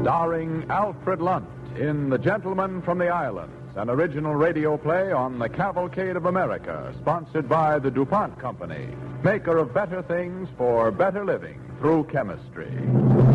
Starring Alfred Lunt in The Gentleman from the Islands, an original radio play on the Cavalcade of America, sponsored by the DuPont Company, maker of better things for better living through chemistry.